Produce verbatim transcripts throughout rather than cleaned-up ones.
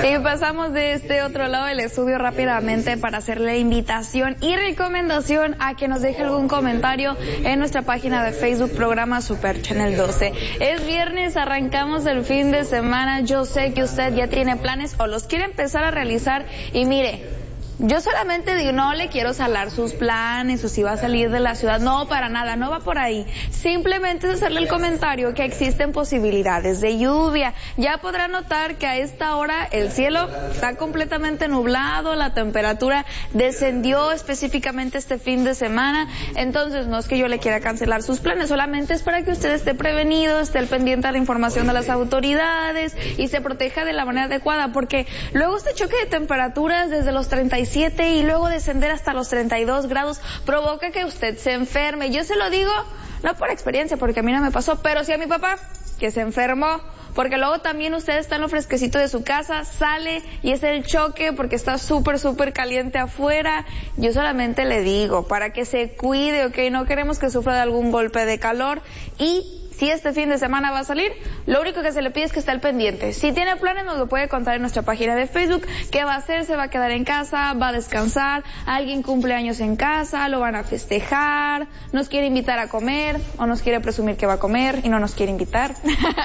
Y pasamos de este otro lado del estudio rápidamente para hacerle invitación y recomendación a que nos deje algún comentario en nuestra página de Facebook, programa Super Channel doce. Es viernes, arrancamos el fin de semana. Yo sé que usted ya tiene planes o los quiere empezar a realizar y mire, yo solamente digo, no le quiero salar sus planes o si va a salir de la ciudad, no, para nada, no va por ahí. Simplemente es hacerle el comentario que existen posibilidades de lluvia. Ya podrá notar que a esta hora el cielo está completamente nublado, la temperatura descendió específicamente este fin de semana, entonces no es que yo le quiera cancelar sus planes, solamente es para que usted esté prevenido, esté al pendiente de la información de las autoridades y se proteja de la manera adecuada, porque luego este choque de temperaturas desde los treinta y siete y luego descender hasta los treinta y dos grados provoca que usted se enferme. Yo se lo digo, no por experiencia, porque a mí no me pasó, pero sí a mi papá, que se enfermó, porque luego también usted está en lo fresquecito de su casa, sale y es el choque porque está súper, súper caliente afuera. Yo solamente le digo, para que se cuide, ok, no queremos que sufra de algún golpe de calor y si este fin de semana va a salir, lo único que se le pide es que esté al pendiente. Si tiene planes, nos lo puede contar en nuestra página de Facebook. ¿Qué va a hacer? ¿Se va a quedar en casa? ¿Va a descansar? ¿Alguien cumpleaños en casa? ¿Lo van a festejar? ¿Nos quiere invitar a comer? ¿O nos quiere presumir que va a comer y no nos quiere invitar?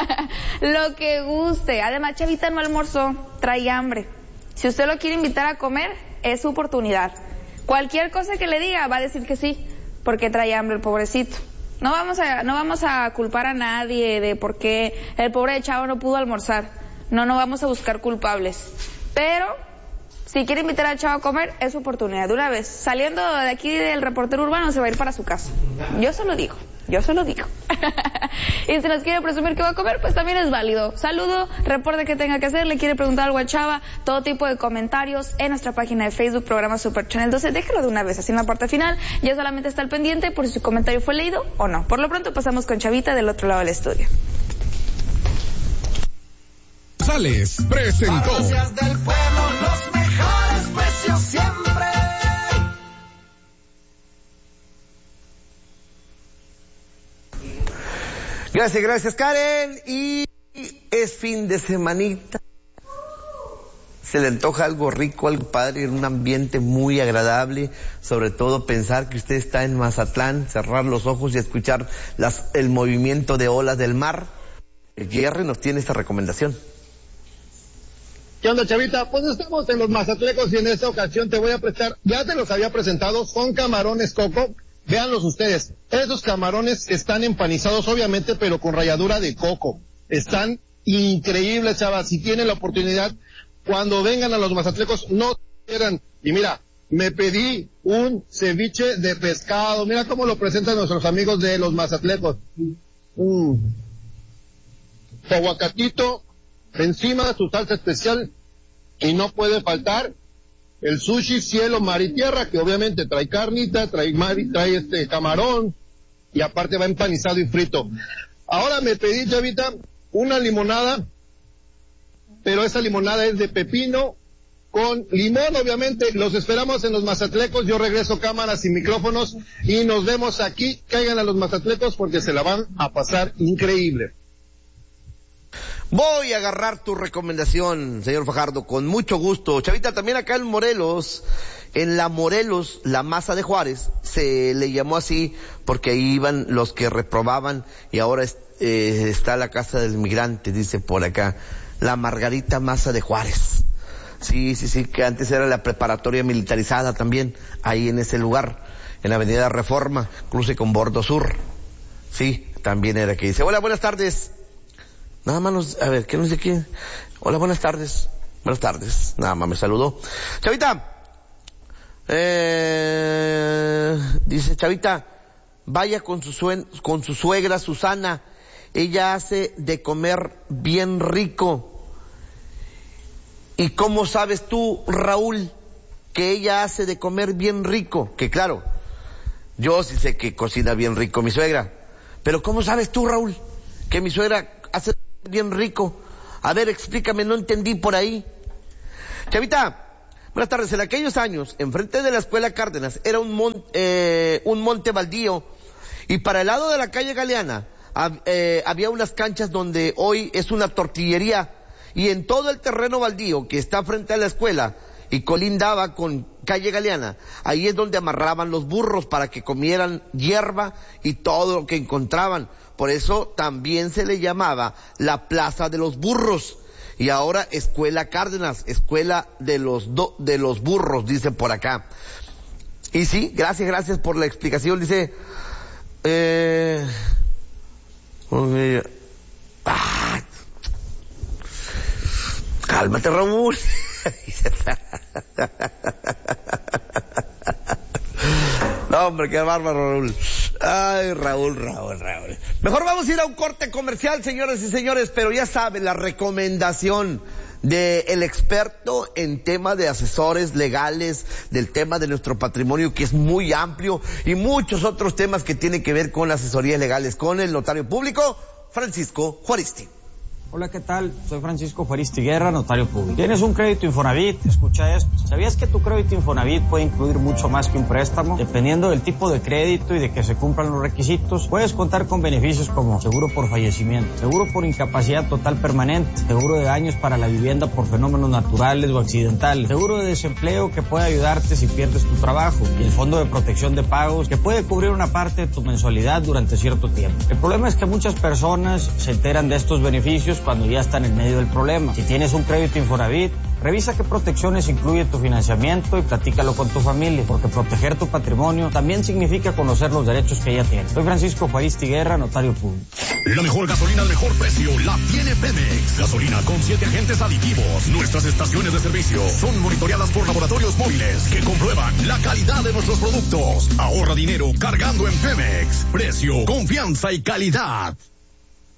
Lo que guste. Además, Chavita no almorzó, trae hambre. Si usted lo quiere invitar a comer, es su oportunidad. Cualquier cosa que le diga, va a decir que sí, porque trae hambre el pobrecito. No vamos a, no vamos a culpar a nadie de por qué el pobre chavo no pudo almorzar. No, no vamos a buscar culpables. Pero, si quiere invitar al chavo a comer, es su oportunidad. De una vez, saliendo de aquí del reportero urbano, se va a ir para su casa. Yo se lo digo, yo se lo digo. Y si nos quiere presumir que va a comer, pues también es válido. Saludo, reporte que tenga que hacer, le quiere preguntar algo a Chava, todo tipo de comentarios en nuestra página de Facebook, programa Super Channel doce. Déjelo de una vez, así en la parte final, ya solamente está al pendiente por si su comentario fue leído o no. Por lo pronto pasamos con Chavita del otro lado del estudio. Sales presentó. Farmacias del pueblo, los mejores precios siempre. Gracias, gracias Karen. Y es fin de semanita. Se le antoja algo rico, algo padre, en un ambiente muy agradable. Sobre todo pensar que usted está en Mazatlán, cerrar los ojos y escuchar las, el movimiento de olas del mar. El Jerry nos tiene esta recomendación. ¿Qué onda, Chavita? Pues estamos en los Mazatlecos y en esta ocasión te voy a prestar, ya te los había presentado, son camarones coco. Véanlos ustedes, esos camarones están empanizados obviamente, pero con ralladura de coco. Están increíbles, chavas. Si tienen la oportunidad, cuando vengan a los Mazatlecos, no quieran. Y mira, me pedí un ceviche de pescado. Mira cómo lo presentan nuestros amigos de los Mazatlecos. Mm. Su aguacatito, encima su salsa especial, y no puede faltar el sushi cielo, mar y tierra, que obviamente trae carnita, trae mar, trae este camarón, y aparte va empanizado y frito. Ahora me pedí, Chavita, una limonada, pero esa limonada es de pepino con limón, obviamente. Los esperamos en los Mazatlecos. Yo regreso cámaras y micrófonos y nos vemos aquí. Caigan a los Mazatlecos porque se la van a pasar increíble. Voy a agarrar tu recomendación, señor Fajardo, con mucho gusto. Chavita, también acá en Morelos, en la Morelos, la Maza de Juárez, se le llamó así porque ahí iban los que reprobaban y ahora es, eh, está la Casa del Migrante, dice por acá, la Margarita Maza de Juárez. Sí, sí, sí, que antes era la preparatoria militarizada también, ahí en ese lugar, en la Avenida Reforma, cruce con Bordo Sur. Sí, también era que dice, hola, buenas tardes. Nada más nos, a ver, ¿qué nos dice aquí? Hola, buenas tardes. Buenas tardes. Nada más me saludó. Chavita, eh, dice Chavita, vaya con su sue, con su suegra Susana. Ella hace de comer bien rico. ¿Y cómo sabes tú, Raúl, que ella hace de comer bien rico? Que claro, yo sí sé que cocina bien rico mi suegra. Pero ¿cómo sabes tú, Raúl, que mi suegra hace bien rico? A ver, explícame, no entendí por ahí. Chavita, buenas tardes. En aquellos años, enfrente de la Escuela Cárdenas, era un, mon, eh, un monte baldío, y para el lado de la calle Galeana hab, eh, había unas canchas donde hoy es una tortillería, y en todo el terreno baldío que está frente a la escuela y colindaba con calle Galeana, ahí es donde amarraban los burros para que comieran hierba y todo lo que encontraban. Por eso también se le llamaba la Plaza de los Burros. Y ahora Escuela Cárdenas, Escuela de los do, de los Burros, dice por acá. Y sí, gracias, gracias por la explicación. Dice, eh, ah, cálmate, Raúl. No, hombre, qué bárbaro, Raúl. Ay, Raúl, Raúl, Raúl. Mejor vamos a ir a un corte comercial, señores y señores, pero ya saben, la recomendación del experto en tema de asesores legales, del tema de nuestro patrimonio, que es muy amplio, y muchos otros temas que tienen que ver con asesorías legales, con el notario público, Francisco Juaristi. Hola, ¿qué tal? Soy Francisco Juaristi Guerra, notario público. ¿Tienes un crédito Infonavit? Escucha esto. ¿Sabías que tu crédito Infonavit puede incluir mucho más que un préstamo? Dependiendo del tipo de crédito y de que se cumplan los requisitos, puedes contar con beneficios como seguro por fallecimiento, seguro por incapacidad total permanente, seguro de daños para la vivienda por fenómenos naturales o accidentales, seguro de desempleo que puede ayudarte si pierdes tu trabajo, y el fondo de protección de pagos que puede cubrir una parte de tu mensualidad durante cierto tiempo. El problema es que muchas personas se enteran de estos beneficios cuando ya están en medio del problema. Si tienes un crédito Infonavit, revisa qué protecciones incluye tu financiamiento y platícalo con tu familia, porque proteger tu patrimonio también significa conocer los derechos que ya tienes. Soy Francisco Juaristi Guerra, notario público. La mejor gasolina al mejor precio la tiene Pemex. Gasolina con siete agentes aditivos. Nuestras estaciones de servicio son monitoreadas por laboratorios móviles que comprueban la calidad de nuestros productos. Ahorra dinero cargando en Pemex. Precio, confianza y calidad.